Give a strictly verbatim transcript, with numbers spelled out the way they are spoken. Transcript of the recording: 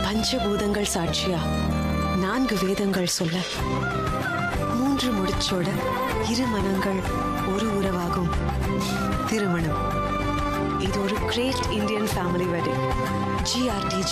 பஞ்சபூதங்கள் சாட்சியா நான்கு வேதங்கள் சொல்ல மூன்று முடிச்சோட இரு மனங்கள் ஒரு உறவாகும் திருமணம். இது ஒரு great Indian family wedding. GRT